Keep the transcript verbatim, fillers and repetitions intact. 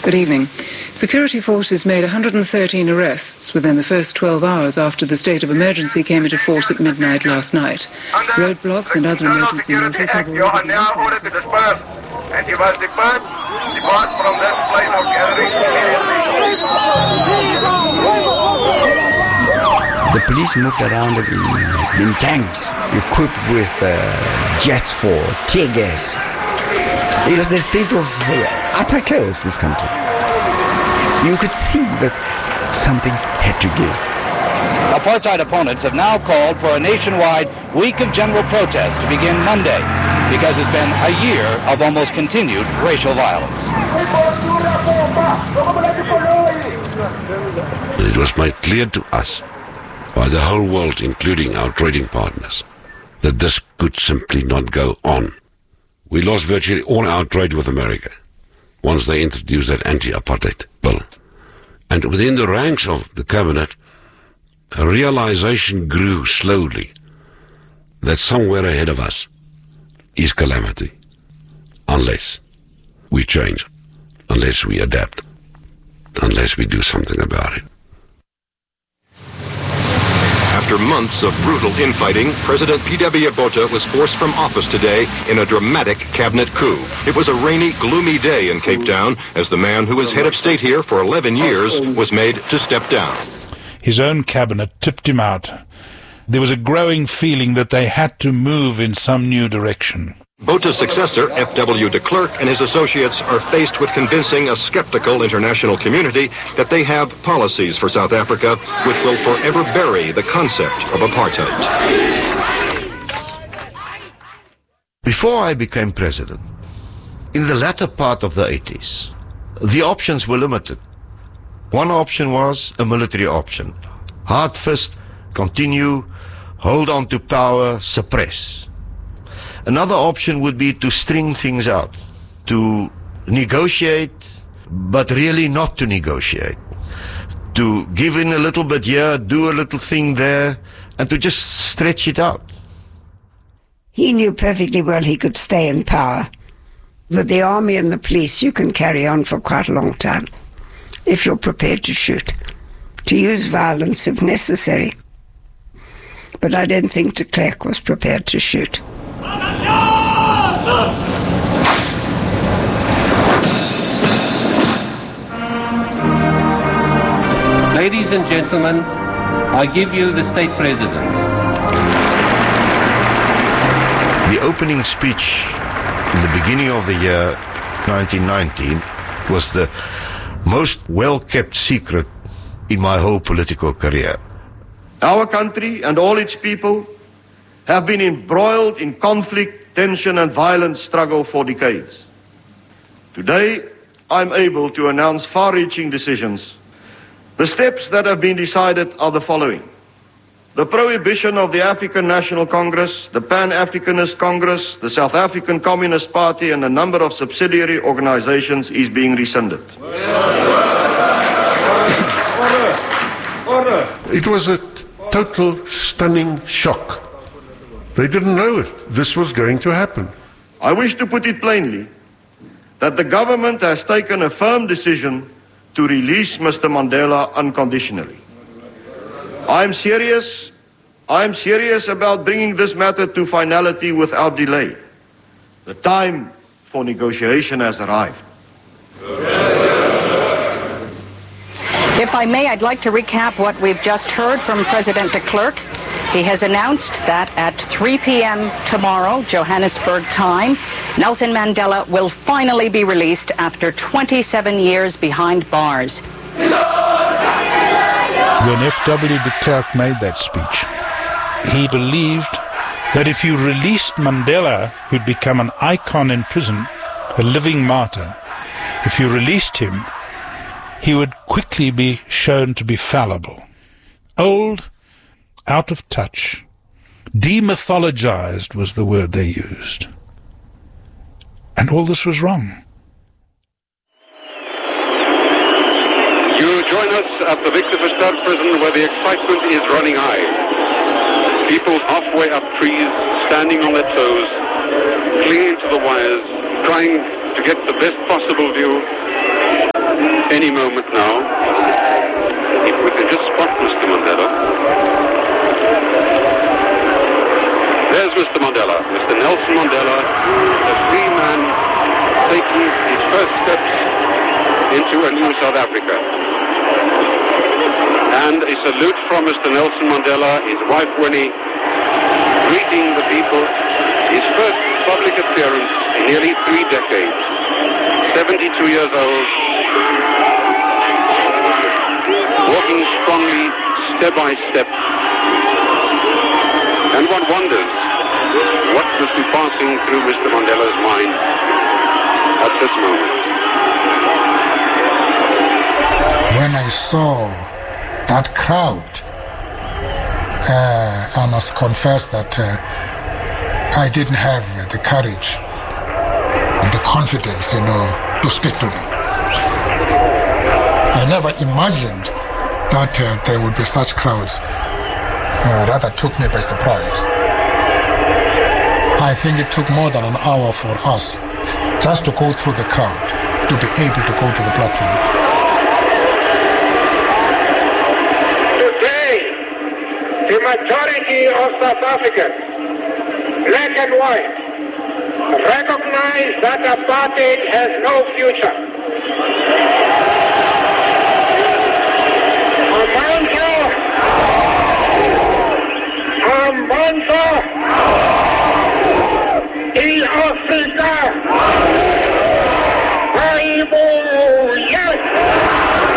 Good evening. Security forces made one hundred thirteen arrests within the first twelve hours after the state of emergency came into force at midnight last night. Roadblocks and other emergency measures have You are now ordered to disperse, and you must depart, depart from this place of gathering immediately. The police moved around in, in tanks, equipped with uh, jets for tear gas. It was the state of uh, utter chaos, this country. You could see that something had to give. Apartheid opponents have now called for a nationwide week of general protest to begin Monday, because it's been a year of almost continued racial violence. It was made clear to us by the whole world, including our trading partners, that this could simply not go on. We lost virtually all our trade with America once they introduced that anti-apartheid bill. And within the ranks of the cabinet, a realization grew slowly that somewhere ahead of us is calamity, unless we change, unless we adapt, unless we do something about it. After months of brutal infighting, President P W Botha was forced from office today in a dramatic cabinet coup. It was a rainy, gloomy day in Cape Town as the man who was head of state here for eleven years was made to step down. His own cabinet tipped him out. There was a growing feeling that they had to move in some new direction. Botha's successor, F W de Klerk, and his associates are faced with convincing a skeptical international community that they have policies for South Africa which will forever bury the concept of apartheid. Before I became president, in the latter part of the eighties, the options were limited. One option was a military option. Hard fist, continue, hold on to power, suppress. Another option would be to string things out, to negotiate, but really not to negotiate, to give in a little bit here, do a little thing there, and to just stretch it out. He knew perfectly well he could stay in power. With the army and the police, you can carry on for quite a long time, if you're prepared to shoot, to use violence if necessary. But I don't think de Klerk was prepared to shoot. Ladies and gentlemen, I give you the state president. The opening speech in the beginning of the year nineteen nineteen was the most well-kept secret in my whole political career. Our country and all its people have been embroiled in conflict, tension and violent struggle for decades. Today, I'm able to announce far-reaching decisions. The steps that have been decided are the following. The prohibition of the African National Congress, the Pan-Africanist Congress, the South African Communist Party and a number of subsidiary organizations is being rescinded. It was a total stunning shock. They didn't know it. This was going to happen. I wish to put it plainly that the government has taken a firm decision to release Mister Mandela unconditionally. I'm serious. I'm serious about bringing this matter to finality without delay. The time for negotiation has arrived. If I may, I'd like to recap what we've just heard from President de Klerk. He has announced that at three p.m. tomorrow, Johannesburg time, Nelson Mandela will finally be released after twenty-seven years behind bars. When F W de Klerk made that speech, he believed that if you released Mandela, who'd become an icon in prison, a living martyr, if you released him, he would quickly be shown to be fallible. Old, out of touch, demythologized was the word they used. And all this was wrong. You join us at the Victor Verster prison where the excitement is running high. People halfway up trees, standing on their toes, clinging to the wires, trying to get the best possible view. any moment now. If we can just spot Mister Mandela. There's Mister Mandela, Mister Nelson Mandela, a free man taking his first steps into a new South Africa. And a salute from Mister Nelson Mandela, his wife Winnie, greeting the people. His first public appearance in nearly three decades. seventy-two years old, walking strongly, step by step. And one wonders what must be passing through Mister Mandela's mind at this moment. When I saw that crowd, uh, I must confess that uh, I didn't have the courage and the confidence, you know, to speak to them. I never imagined that uh, there would be such crowds. Uh, rather took me by surprise. I think it took more than an hour for us just to go through the crowd to be able to go to the platform. Today, the majority of South Africans, black and white, recognize that apartheid has no future. Among